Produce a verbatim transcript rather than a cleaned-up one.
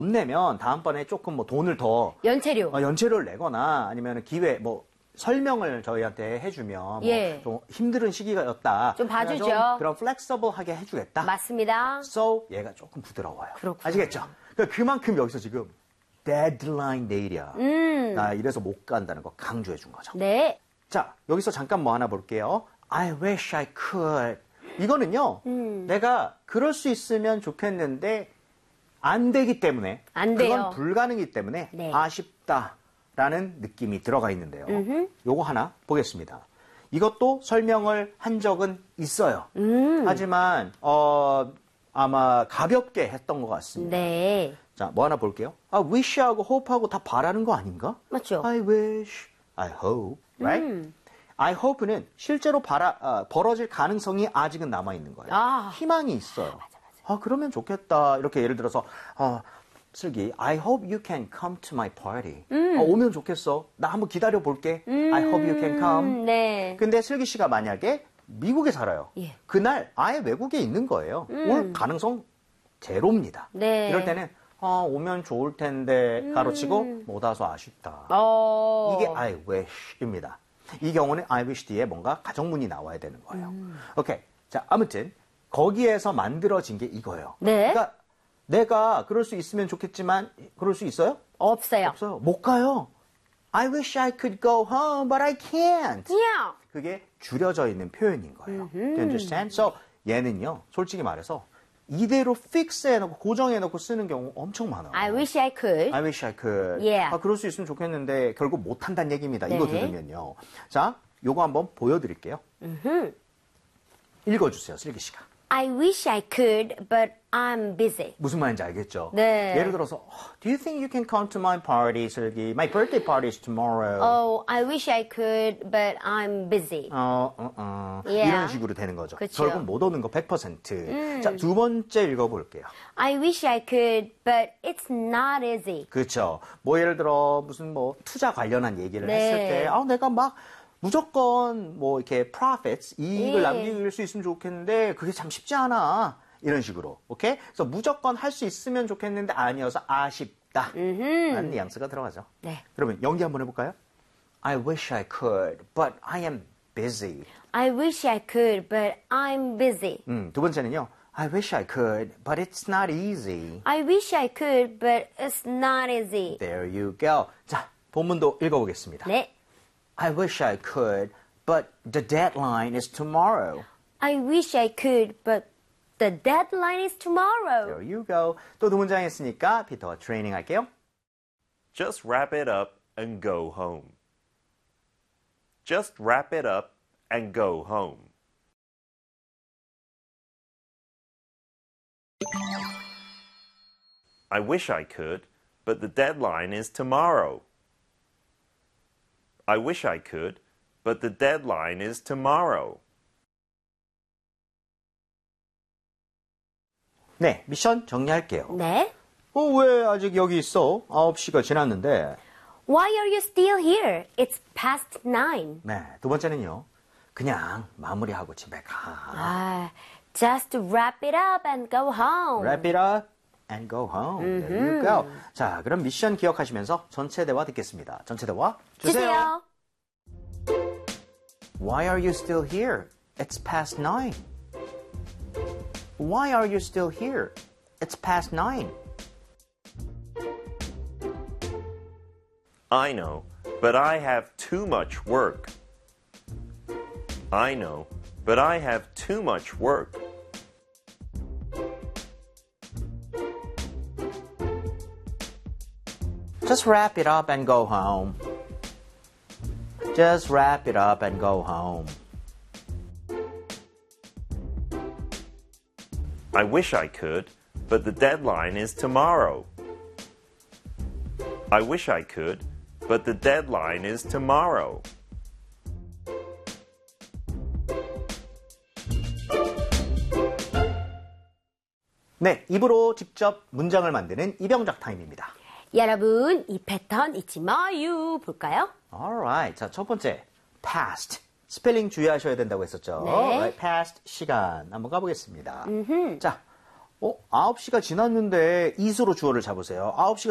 못 내면 다음번에 조금 뭐 돈을 더 연체료. 어, 연체료를 내거나 아니면 기회 뭐 설명을 저희한테 해주면 예. 뭐 좀 힘든 시기였다. 좀 봐주죠. 좀 그런 플렉서블하게 해주겠다. 맞습니다. So 얘가 조금 부드러워요. 그렇구나. 아시겠죠? 그러니까 그만큼 여기서 지금 데드라인 데이야. 음. 나 이래서 못 간다는 거 강조해 준 거죠. 네. 자, 여기서 잠깐 뭐 하나 볼게요. I wish I could. 이거는요. 음. 내가 그럴 수 있으면 좋겠는데 안 되기 때문에 안 돼요. 그건 불가능이기 때문에 네. 아쉽다라는 느낌이 들어가 있는데요. 음흠. 요거 하나 보겠습니다. 이것도 설명을 한 적은 있어요. 음. 하지만 어, 아마 가볍게 했던 것 같습니다. 네. 자, 뭐 하나 볼게요. 아, wish하고 hope하고 다 바라는 거 아닌가? 맞죠. I wish, I hope, right? 음. I hope는 실제로 바라, 아, 벌어질 가능성이 아직은 남아 있는 거예요. 아. 희망이 있어요. 아, 그러면 좋겠다. 이렇게 예를 들어서 아, 슬기, I hope you can come to my party. 음. 아, 오면 좋겠어. 나 한번 기다려 볼게. I hope you can come. 음, 네. 근데 슬기 씨가 만약에 미국에 살아요. 예. 그날 아예 외국에 있는 거예요. 음. 올 가능성 제로입니다. 네. 이럴 때는 아, 오면 좋을 텐데 음. 가로치고 못 와서 아쉽다. 어. 이게 I wish입니다. 이 경우는 I wish 뒤에 뭔가 가정문이 나와야 되는 거예요. 음. 오케이. 자, 아무튼 거기에서 만들어진 게 이거예요. 네. 그러니까 내가 그럴 수 있으면 좋겠지만 그럴 수 있어요? 없어요. 없어요. 못 가요. I wish I could go home, but I can't. Yeah. 그게 줄여져 있는 표현인 거예요. Do you understand? So 얘는요, 솔직히 말해서 이대로 fix 해놓고 고정해놓고 쓰는 경우 엄청 많아요. I wish I could. I wish I could. Yeah. 아, 그럴 수 있으면 좋겠는데 결국 못한다는 얘기입니다. 네. 이거 들으면요. 자, 요거 한번 보여드릴게요. 음흠. 읽어주세요, 슬기 씨가. I wish I could, but I'm busy. 무슨 말인지 알겠죠? 네. 예를 들어서 Do you think you can come to my party, 슬기? My birthday party is tomorrow. Oh, I wish I could, but I'm busy. 어, 어, 어. Yeah. 이런 식으로 되는 거죠. 그쵸. 결국 못 오는 거 백 퍼센트. 자, 두 번째 읽어볼게요. I wish I could, but it's not easy. 그렇죠. 뭐 예를 들어 무슨 뭐 투자 관련한 얘기를 네. 했을 때, 아, 내가 막 무조건 뭐 이렇게 profits 이익을 예. 남길 수 있으면 좋겠는데 그게 참 쉽지 않아. 이런 식으로, 오케이? 그래서 무조건 할 수 있으면 좋겠는데 아니어서 아쉽다. 라는 뉘앙스가 들어가죠. 네. 그러면 연기 한번 해볼까요? I wish I could, but I am busy. I wish I could, but I'm busy. 음, 두 번째는요. I wish I could, but it's not easy. I wish I could, but it's not easy. There you go. 자, 본문도 읽어보겠습니다. 네. I wish I could, but the deadline is tomorrow. I wish I could, but the deadline is tomorrow. There you go. 또 두 문장 했으니까 피터가 트레이닝 할게요. Just wrap it up and go home. Just wrap it up and go home. I wish I could, but the deadline is tomorrow. I wish I could, but the deadline is tomorrow. 네, 미션 정리할게요. 네. 어, 왜 아직 여기 있어? 아홉 시가 지났는데. Why are you still here? It's past nine. 네, 두 번째는요. 그냥 마무리하고 집에 가. Ah, just wrap it up and go home. Wrap it up and go home. There you go. 자, 그럼 미션 기억하시면서 전체 대화 듣겠습니다. 전체 대화 주세요. 주세요. Why are you still here? It's past nine. Why are you still here? It's past nine. I know, but I have too much work. I know, but I have too much work. Just wrap it up and go home. Just wrap it up and go home. I wish I could, but the deadline is tomorrow. I wish I could, but the deadline is tomorrow. 네, 입으로 직접 문장을 만드는 이병작 타임입니다. 여러분, 이 패턴 잊지 마요. 볼까요? Alright. 자, 첫 번째. past. 스펠링 주의하셔야 된다고 했었죠. 네. Right, past 시간. 한번 가보겠습니다. 자, 어, 아홉 시가 지났는데 is로 주어를 잡으세요. 아홉 시가